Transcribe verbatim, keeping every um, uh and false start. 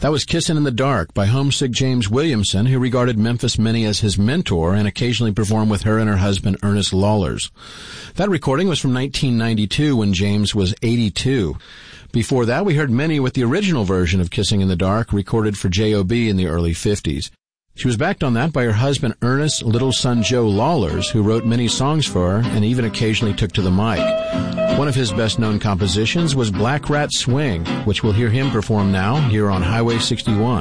That was Kissin' in the Dark by homesick James Williamson, who regarded Memphis Minnie as his mentor and occasionally performed with her and her husband Ernest Lawlers. That recording was from nineteen ninety-two when James was eighty-two. Before that, we heard Minnie with the original version of Kissing in the Dark, recorded for J O B in the early fifties. She was backed on that by her husband Ernest's little son Joe Lawlers, who wrote many songs for her and even occasionally took to the mic. One of his best-known compositions was Black Rat Swing, which we'll hear him perform now here on Highway sixty-one.